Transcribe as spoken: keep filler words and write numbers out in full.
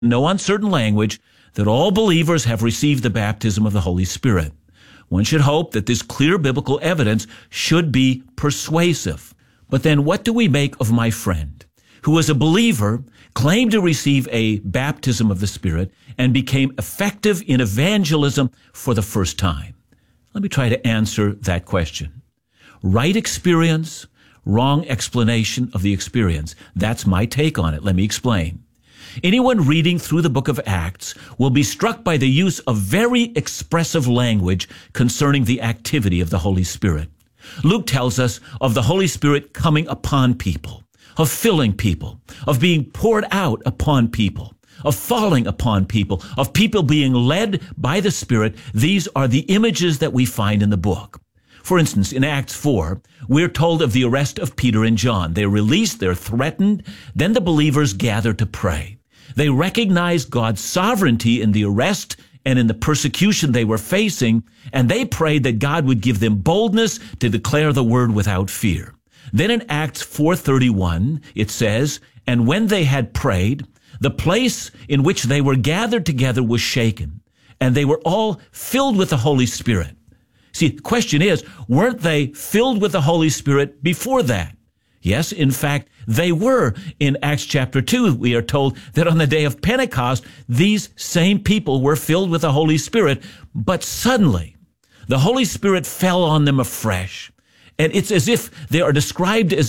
no uncertain language, that all believers have received the baptism of the Holy Spirit. One should hope that this clear biblical evidence should be persuasive. But then what do we make of my friend, who as a believer claimed to receive a baptism of the Spirit and became effective in evangelism for the first time? Let me try to answer that question. Right experience, wrong explanation of the experience. That's my take on it. Let me explain. Anyone reading through the book of Acts will be struck by the use of very expressive language concerning the activity of the Holy Spirit. Luke tells us of the Holy Spirit coming upon people, of filling people, of being poured out upon people, of falling upon people, of people being led by the Spirit. These are the images that we find in the book. For instance, in Acts four, we're told of the arrest of Peter and John. They're released, they're threatened, then the believers gather to pray. They recognize God's sovereignty in the arrest and in the persecution they were facing, and they prayed that God would give them boldness to declare the word without fear. Then in Acts four thirty-one, it says, "And when they had prayed, the place in which they were gathered together was shaken, and they were all filled with the Holy Spirit." See, the question is, weren't they filled with the Holy Spirit before that? Yes, in fact, they were. In Acts chapter two, we are told that on the day of Pentecost, these same people were filled with the Holy Spirit, but suddenly the Holy Spirit fell on them afresh. And it's as if they are described as